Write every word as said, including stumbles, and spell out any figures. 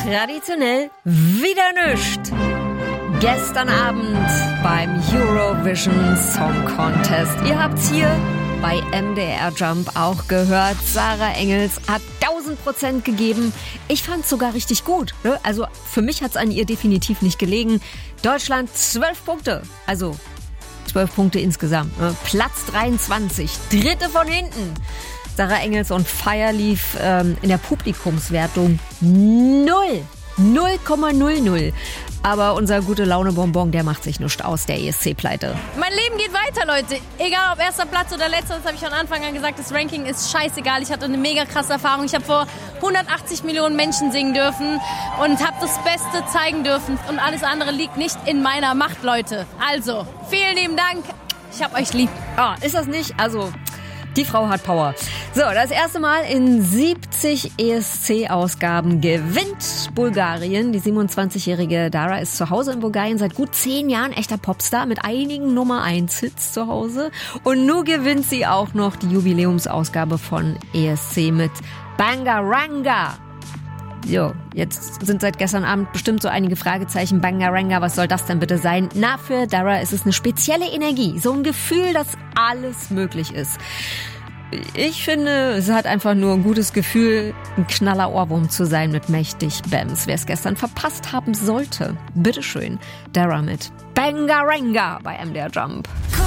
traditionell wieder nischt. Gestern Abend beim Eurovision Song Contest. Ihr habt's hier bei M D R Jump auch gehört. Sarah Engels hat tausend Prozent gegeben. Ich fand's sogar richtig gut. Ne? Also für mich hat's an ihr definitiv nicht gelegen. Deutschland zwölf Punkte. Also zwölf Punkte insgesamt. Ne? Platz dreiundzwanzig. Dritte von hinten. Sarah Engels und Fire lief ähm, in der Publikumswertung null. null Komma null null. Aber unser Gute-Laune-Bonbon, der macht sich nichts aus, der E S C-Pleite. Mein Leben geht weiter, Leute. Egal ob erster Platz oder letzter, das habe ich von Anfang an gesagt, das Ranking ist scheißegal. Ich hatte eine mega krasse Erfahrung. Ich habe vor hundertachtzig Millionen Menschen singen dürfen und habe das Beste zeigen dürfen. Und alles andere liegt nicht in meiner Macht, Leute. Also, vielen lieben Dank. Ich hab euch lieb. Ah, ist das nicht? Also... Die Frau hat Power. So, das erste Mal in siebzig E S C-Ausgaben gewinnt Bulgarien. Die siebenundzwanzigjährige Dara ist zu Hause in Bulgarien seit gut zehn Jahren echter Popstar mit einigen Nummer eins Hits zu Hause. Und nun gewinnt sie auch noch die Jubiläumsausgabe von E S C mit Bangaranga. Jo, jetzt sind seit gestern Abend bestimmt so einige Fragezeichen. Bangaranga, was soll das denn bitte sein? Na, für Dara ist es eine spezielle Energie. So ein Gefühl, dass alles möglich ist. Ich finde, es hat einfach nur ein gutes Gefühl, ein knaller Ohrwurm zu sein mit mächtig Bams. Wer es gestern verpasst haben sollte, bitteschön, Dara mit Bangaranga bei M D R Jump.